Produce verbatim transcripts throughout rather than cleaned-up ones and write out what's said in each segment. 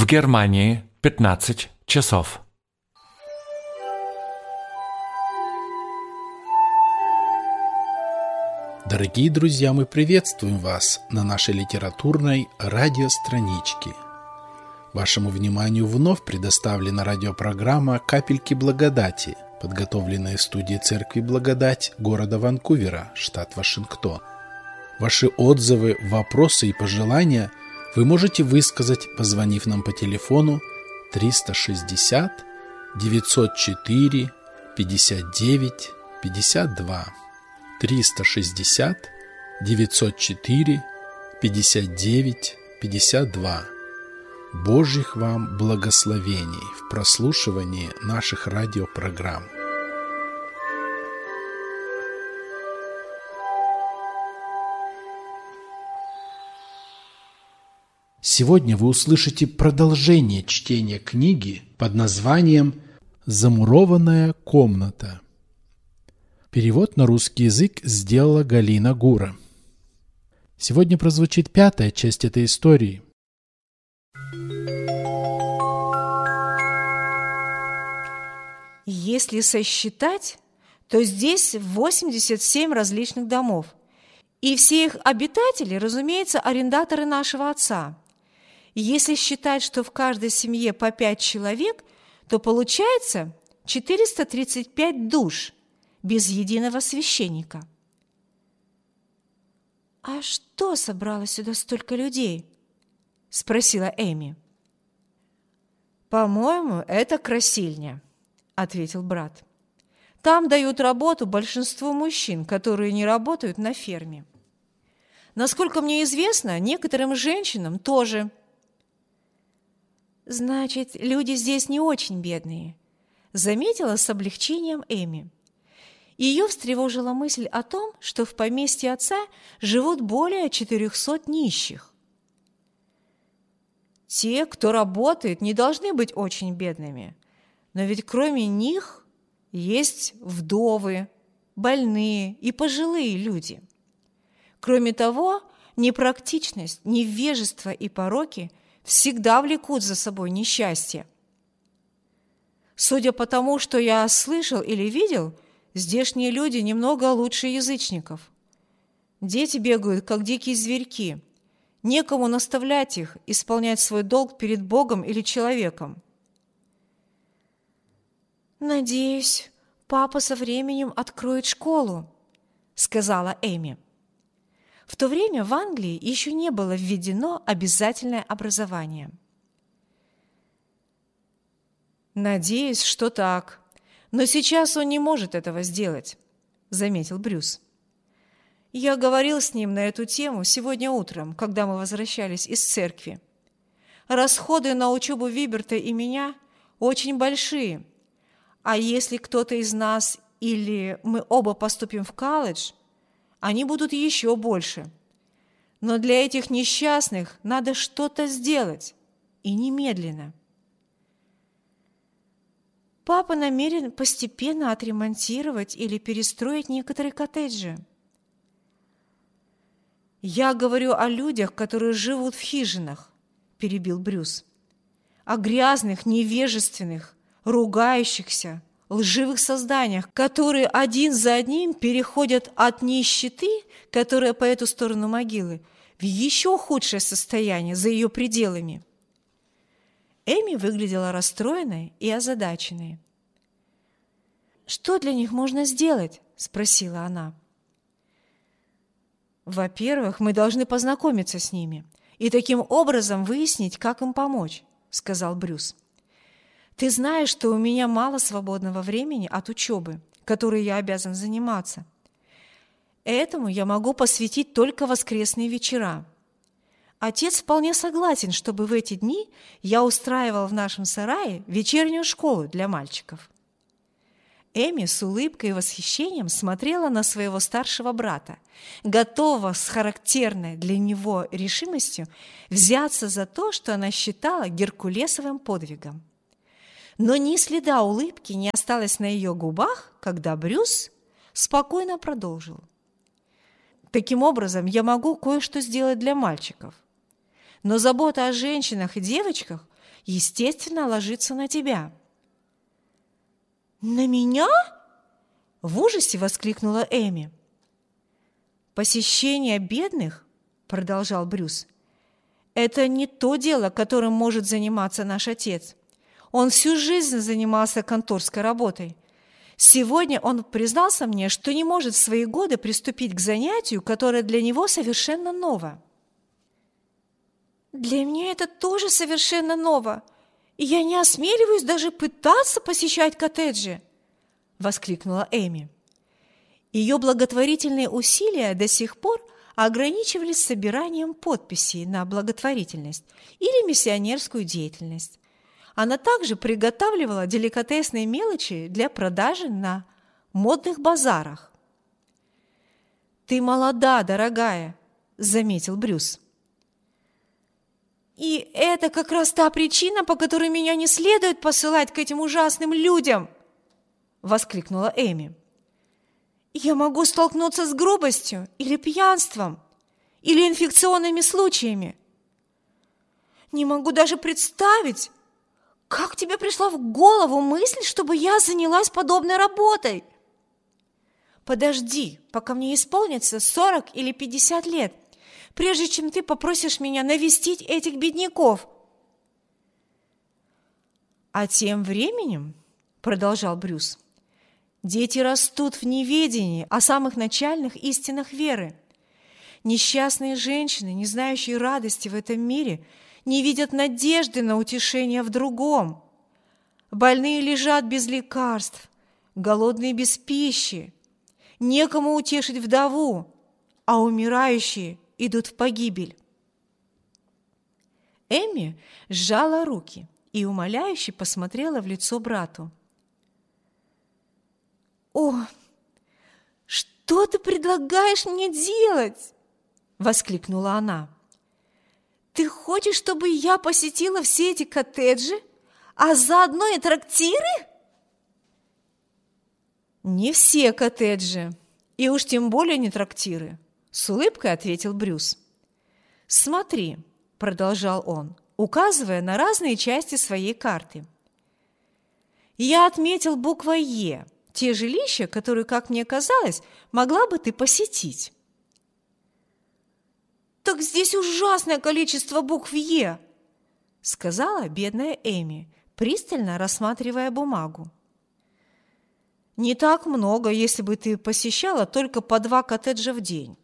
В Германии пятнадцать часов. Дорогие друзья, мы приветствуем вас на нашей литературной радиостраничке. Вашему вниманию вновь предоставлена радиопрограмма «Капельки благодати», подготовленная студией Церкви Благодать города Ванкувера, штат Вашингтон. Ваши отзывы, вопросы и пожелания вы можете высказать, позвонив нам по телефону триста шестьдесят девятьсот четыре пятьдесят девять пятьдесят два. триста шестьдесят девятьсот четыре пятьдесят девять пятьдесят два. Божьих вам благословений в прослушивании наших радиопрограмм. Сегодня вы услышите продолжение чтения книги под названием «Замурованная комната». Перевод на русский язык сделала Галина Гура. Сегодня прозвучит пятая часть этой истории. Если сосчитать, то здесь восемьдесят семь различных домов. И все их обитатели, разумеется, арендаторы нашего отца. Если считать, что в каждой семье по пять человек, то получается четыреста тридцать пять душ без единого священника. «А что собрало сюда столько людей?» – спросила Эми. «По-моему, это красильня», – ответил брат. «Там дают работу большинству мужчин, которые не работают на ферме. Насколько мне известно, некоторым женщинам тоже». «Значит, люди здесь не очень бедные», – заметила с облегчением Эми. Ее встревожила мысль о том, что в поместье отца живут более четырехсот нищих. Те, кто работает, не должны быть очень бедными, но ведь кроме них есть вдовы, больные и пожилые люди. Кроме того, непрактичность, невежество и пороки всегда влекут за собой несчастье. Судя по тому, что я слышал или видел, здешние люди немного лучше язычников. Дети бегают, как дикие зверьки. Некому наставлять их исполнять свой долг перед Богом или человеком. «Надеюсь, папа со временем откроет школу», — сказала Эми. В то время в Англии еще не было введено обязательное образование. «Надеюсь, что так. Но сейчас он не может этого сделать», — заметил Брюс. «Я говорил с ним на эту тему сегодня утром, когда мы возвращались из церкви. Расходы на учебу Виберта и меня очень большие, а если кто-то из нас или мы оба поступим в колледж, они будут еще больше. Но для этих несчастных надо что-то сделать, и немедленно». «Папа намерен постепенно отремонтировать или перестроить некоторые коттеджи». «Я говорю о людях, которые живут в хижинах», – перебил Брюс. «О грязных, невежественных, ругающихся, лживых созданиях, которые один за одним переходят от нищеты, которая по эту сторону могилы, в еще худшее состояние за ее пределами». Эми выглядела расстроенной и озадаченной. «Что для них можно сделать?» – спросила она. «Во-первых, мы должны познакомиться с ними и таким образом выяснить, как им помочь», – сказал Брюс. «Ты знаешь, что у меня мало свободного времени от учебы, которой я обязан заниматься. Этому я могу посвятить только воскресные вечера. Отец вполне согласен, чтобы в эти дни я устраивал в нашем сарае вечернюю школу для мальчиков». Эми с улыбкой и восхищением смотрела на своего старшего брата, готова с характерной для него решимостью взяться за то, что она считала геркулесовым подвигом. Но ни следа улыбки не осталось на ее губах, когда Брюс спокойно продолжил. «Таким образом, я могу кое-что сделать для мальчиков. Но забота о женщинах и девочках естественно, ложится на тебя». «На меня?» – в ужасе воскликнула Эми. «Посещение бедных, – продолжал Брюс, – это не то дело, которым может заниматься наш отец. Он всю жизнь занимался конторской работой. Сегодня он признался мне, что не может в свои годы приступить к занятию, которое для него совершенно ново». «Для меня это тоже совершенно ново, и я не осмеливаюсь даже пытаться посещать коттеджи», – воскликнула Эми. Ее благотворительные усилия до сих пор ограничивались собиранием подписей на благотворительность или миссионерскую деятельность. Она также приготавливала деликатесные мелочи для продажи на модных базарах. «Ты молода, дорогая», – заметил Брюс. «И это как раз та причина, по которой меня не следует посылать к этим ужасным людям!» – воскликнула Эми. «Я могу столкнуться с грубостью или пьянством, или инфекционными случаями. Не могу даже представить, как тебе пришла в голову мысль, чтобы я занялась подобной работой? Подожди, пока мне исполнится сорок или пятьдесят лет, прежде чем ты попросишь меня навестить этих бедняков». «А тем временем, – продолжал Брюс, – дети растут в неведении о самых начальных истинах веры. Несчастные женщины, не знающие радости в этом мире, не видят надежды на утешение в другом. Больные лежат без лекарств, голодные без пищи, некому утешить вдову, а умирающие идут в погибель». Эми сжала руки и умоляюще посмотрела в лицо брату. «О, что ты предлагаешь мне делать?» – воскликнула она. «Ты хочешь, чтобы я посетила все эти коттеджи, а заодно и трактиры?» «Не все коттеджи, и уж тем более не трактиры», – с улыбкой ответил Брюс. «Смотри», – продолжал он, указывая на разные части своей карты. «Я отметил буквой «Е» те жилища, которые, как мне казалось, могла бы ты посетить». «Так здесь ужасное количество букв «Е», – сказала бедная Эми, пристально рассматривая бумагу. «Не так много, если бы ты посещала только по два коттеджа в день.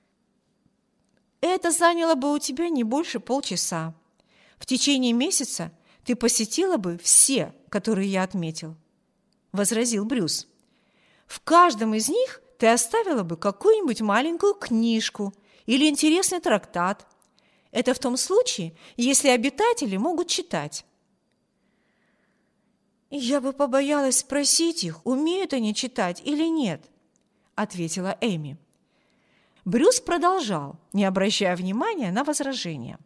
Это заняло бы у тебя не больше полчаса. В течение месяца ты посетила бы все, которые я отметил», – возразил Брюс. «В каждом из них ты оставила бы какую-нибудь маленькую книжку или интересный трактат. Это в том случае, если обитатели могут читать». «Я бы побоялась спросить их, умеют они читать или нет», – ответила Эми. Брюс продолжал, не обращая внимания на возражения.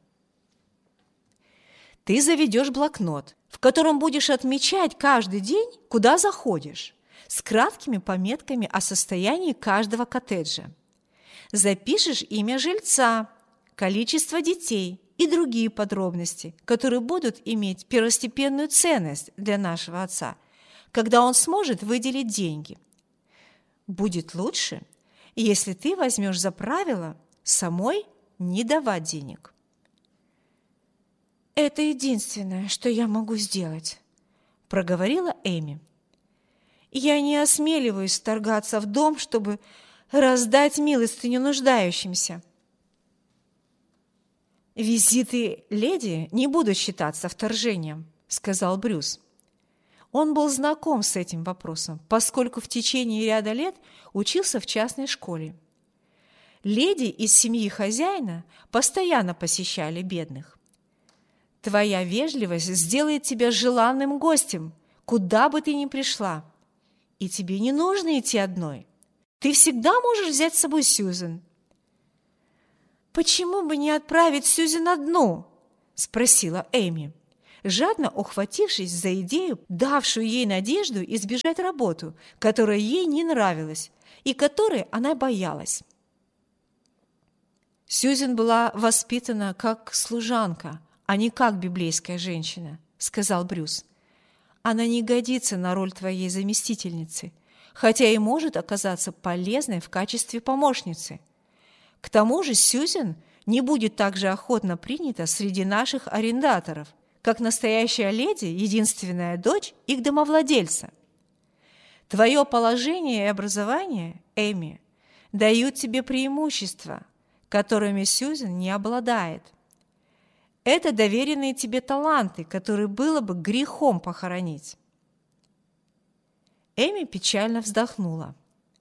«Ты заведешь блокнот, в котором будешь отмечать каждый день, куда заходишь, с краткими пометками о состоянии каждого коттеджа. Запишешь имя жильца, количество детей и другие подробности, которые будут иметь первостепенную ценность для нашего отца, когда он сможет выделить деньги. Будет лучше, если ты возьмешь за правило самой не давать денег». «Это единственное, что я могу сделать», – проговорила Эми. «Я не осмеливаюсь вторгаться в дом, чтобы раздать милостыню нуждающимся». «Визиты леди не будут считаться вторжением», – сказал Брюс. Он был знаком с этим вопросом, поскольку в течение ряда лет учился в частной школе. Леди из семьи хозяина постоянно посещали бедных. Твоя вежливость сделает тебя желанным гостем, куда бы ты ни пришла. И тебе не нужно идти одной. Ты всегда можешь взять с собой Сьюзен». «Почему бы не отправить Сьюзен одну?» – спросила Эми, жадно ухватившись за идею, давшую ей надежду избежать работу, которая ей не нравилась и которой она боялась. Сьюзен была воспитана как служанка, а не как библейская женщина», — сказал Брюс. «Она не годится на роль твоей заместительницы, хотя и может оказаться полезной в качестве помощницы. К тому же Сьюзен не будет так же охотно принята среди наших арендаторов, как настоящая леди, единственная дочь их домовладельца. Твое положение и образование, Эми, дают тебе преимущества, которыми Сьюзен не обладает. Это доверенные тебе таланты, которые было бы грехом похоронить». Эми печально вздохнула.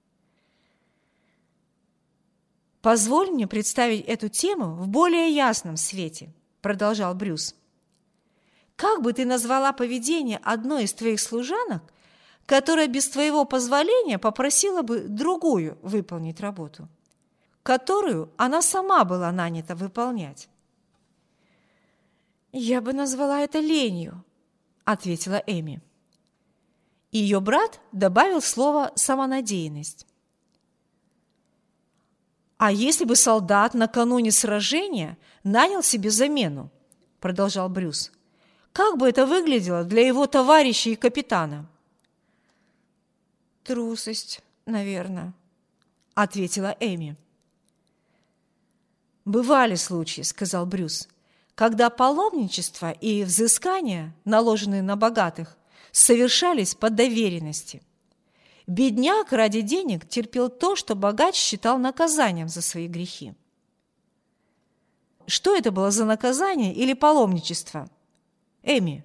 «Позволь мне представить эту тему в более ясном свете», – продолжал Брюс. «Как бы ты назвала поведение одной из твоих служанок, которая без твоего позволения попросила бы другую выполнить работу, которую она сама была нанята выполнять?» «Я бы назвала это ленью», – ответила Эми. Ее брат добавил слово «самонадеянность». «А если бы солдат накануне сражения нанял себе замену?» – продолжал Брюс. «Как бы это выглядело для его товарища и капитана?» «Трусость, наверное», – ответила Эми. «Бывали случаи, – сказал Брюс, – когда паломничество и взыскания, наложенные на богатых, совершались по доверенности. Бедняк ради денег терпел то, что богач считал наказанием за свои грехи». Что это было за наказание или паломничество? Эми?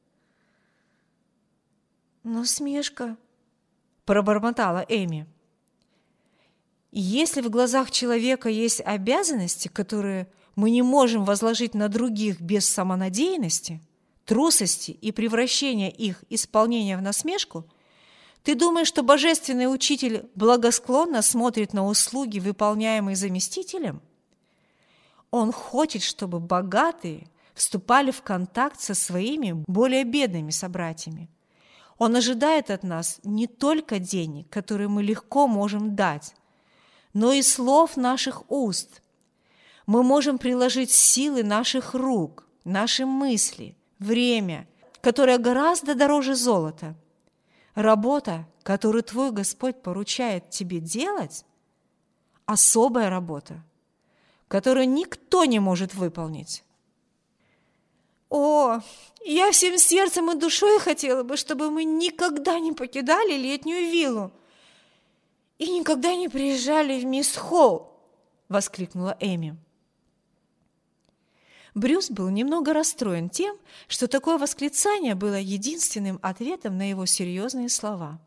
«Насмешка», – пробормотала Эми. «Если в глазах человека есть обязанности, которые мы не можем возложить на других без самонадеянности, трусости и превращения их исполнения в насмешку, ты думаешь, что божественный учитель благосклонно смотрит на услуги, выполняемые заместителем? Он хочет, чтобы богатые вступали в контакт со своими более бедными собратьями. Он ожидает от нас не только денег, которые мы легко можем дать, но и слов наших уст. Мы можем приложить силы наших рук, наши мысли, время, которое гораздо дороже золота. Работа, которую твой Господь поручает тебе делать, особая работа, которую никто не может выполнить. О, я всем сердцем и душой хотела бы, чтобы мы никогда не покидали летнюю виллу и никогда не приезжали в мисс Холл, воскликнула Эми. Брюс был немного расстроен тем, что такое восклицание было единственным ответом на его серьезные слова.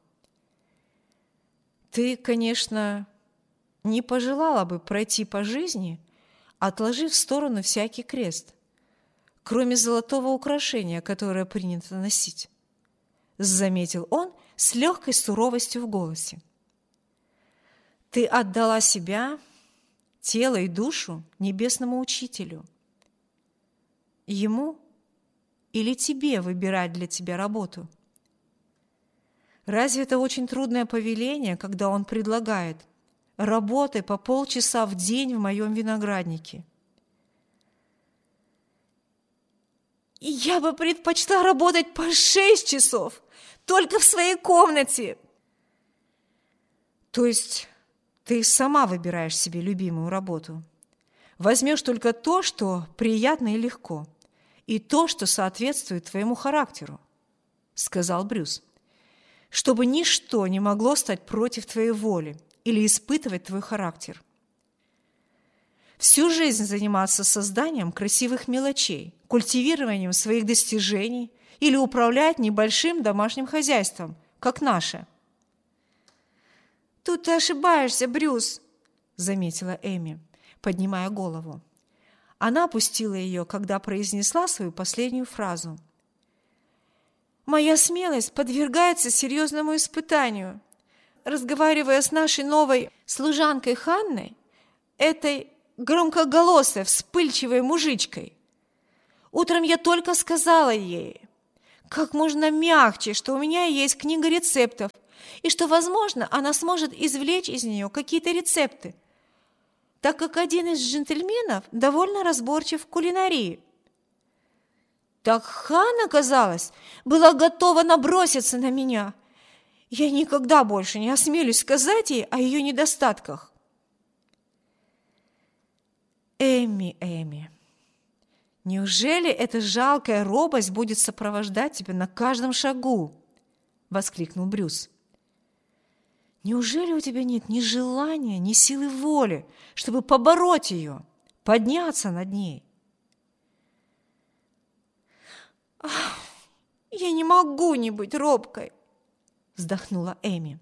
«Ты, конечно, не пожелала бы пройти по жизни, отложив в сторону всякий крест, кроме золотого украшения, которое принято носить», – заметил он с легкой суровостью в голосе. «Ты отдала себя, тело и душу небесному учителю. Ему или тебе выбирать для тебя работу? Разве это очень трудное повеление, когда он предлагает: работай по полчаса в день в моем винограднике? Я бы предпочла работать по шесть часов, только в своей комнате. То есть ты сама выбираешь себе любимую работу? Возьмешь только то, что приятно и легко, и то, что соответствует твоему характеру, сказал Брюс, чтобы ничто не могло стать против твоей воли или испытывать твой характер. Всю жизнь заниматься созданием красивых мелочей, культивированием своих достижений или управлять небольшим домашним хозяйством, как наше. «Тут ты ошибаешься, Брюс», – заметила Эми, поднимая голову. Она опустила ее, когда произнесла свою последнюю фразу. «Моя смелость подвергается серьезному испытанию. Разговаривая с нашей новой служанкой Ханной, этой громкоголосой, вспыльчивой мужичкой, утром я только сказала ей, как можно мягче, что у меня есть книга рецептов, и что, возможно, она сможет извлечь из нее какие-то рецепты, так как один из джентльменов довольно разборчив в кулинарии. Так Ханна, казалось, была готова наброситься на меня. Я никогда больше не осмелюсь сказать ей о ее недостатках. Эмми, Эмми, неужели эта жалкая робость будет сопровождать тебя на каждом шагу? Воскликнул Брюс. Неужели у тебя нет ни желания, ни силы воли, чтобы побороть ее, подняться над ней? Ах, я не могу не быть робкой, вздохнула Эми.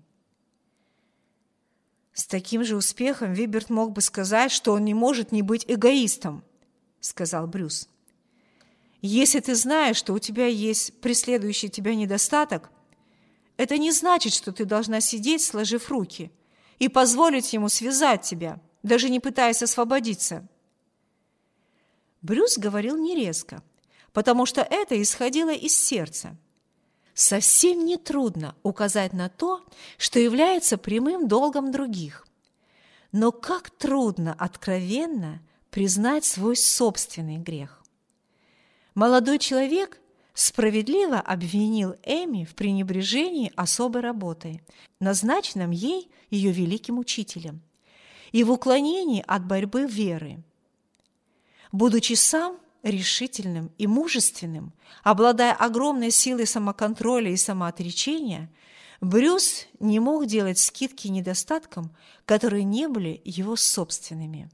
С таким же успехом Виберт мог бы сказать, что он не может не быть эгоистом, сказал Брюс. Если ты знаешь, что у тебя есть преследующий тебя недостаток, это не значит, что ты должна сидеть, сложив руки, и позволить ему связать тебя, даже не пытаясь освободиться. Брюс говорил не резко, потому что это исходило из сердца. Совсем нетрудно указать на то, что является прямым долгом других. Но как трудно откровенно признать свой собственный грех. Молодой человек справедливо обвинил Эми в пренебрежении особой работой, назначенным ей ее великим учителем, и в уклонении от борьбы веры. Будучи сам решительным и мужественным, обладая огромной силой самоконтроля и самоотречения, Брюс не мог делать скидки недостаткам, которые не были его собственными.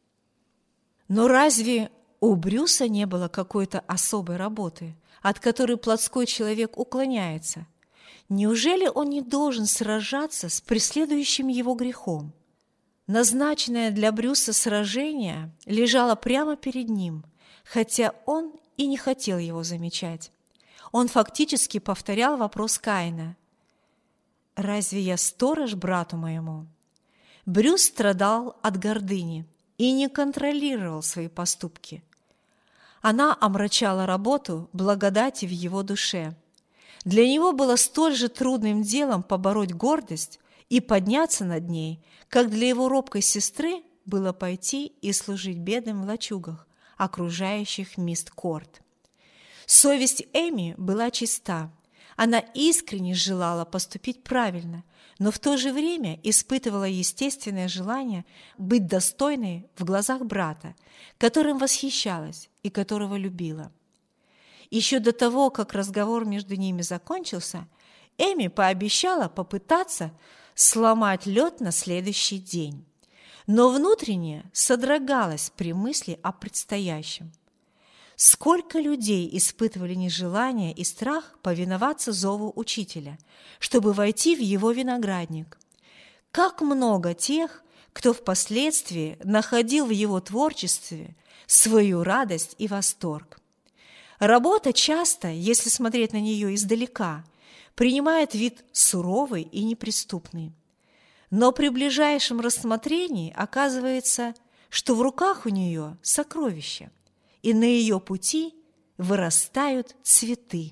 Но разве у Брюса не было какой-то особой работы, от которой плотской человек уклоняется? Неужели он не должен сражаться с преследующим его грехом? Назначенное для Брюса сражение лежало прямо перед ним, хотя он и не хотел его замечать. Он фактически повторял вопрос Каина: «Разве я сторож брату моему?» Брюс страдал от гордыни и не контролировал свои поступки. Она омрачала работу благодати в его душе. Для него было столь же трудным делом побороть гордость и подняться над ней, как для его робкой сестры было пойти и служить бедным в лачугах, окружающих Мист-Корт. Совесть Эми была чиста. Она искренне желала поступить правильно, но в то же время испытывала естественное желание быть достойной в глазах брата, которым восхищалась и которого любила. Еще до того, как разговор между ними закончился, Эми пообещала попытаться сломать лед на следующий день, но внутренне содрогалась при мысли о предстоящем. Сколько людей испытывали нежелание и страх повиноваться зову учителя, чтобы войти в его виноградник. Как много тех, кто впоследствии находил в его творчестве свою радость и восторг. Работа часто, если смотреть на нее издалека, принимает вид суровый и неприступный. Но при ближайшем рассмотрении оказывается, что в руках у нее сокровища, и на ее пути вырастают цветы.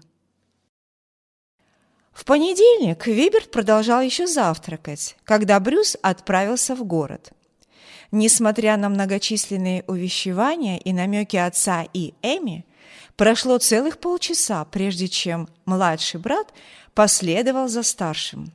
В понедельник Виберт продолжал еще завтракать, когда Брюс отправился в город. Несмотря на многочисленные увещевания и намеки отца и Эми, прошло целых полчаса, прежде чем младший брат последовал за старшим.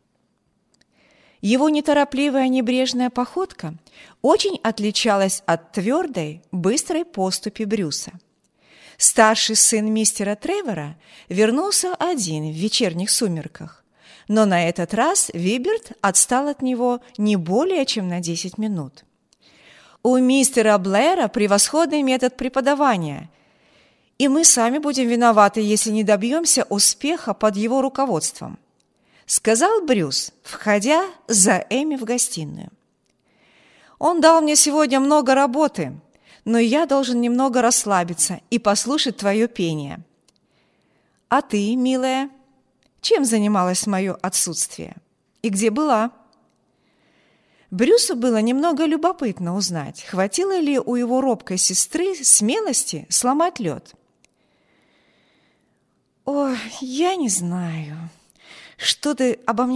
Его неторопливая небрежная походка очень отличалась от твердой, быстрой поступи Брюса. Старший сын мистера Тревора вернулся один в вечерних сумерках, но на этот раз Виберт отстал от него не более чем на десять минут. У мистера Блэра превосходный метод преподавания, и мы сами будем виноваты, если не добьемся успеха под его руководством, сказал Брюс, входя за Эми в гостиную. Он дал мне сегодня много работы, но я должен немного расслабиться и послушать твое пение. А ты, милая, чем занималась в мое отсутствие? И где была? Брюсу было немного любопытно узнать, хватило ли у его робкой сестры смелости сломать лед. «Ой, я не знаю, что ты обо мне